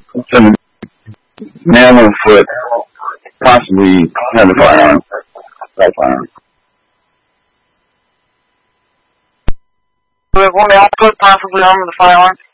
Some man on foot possibly had a firearm. That firearm. Was one man on foot possibly armed with a firearm?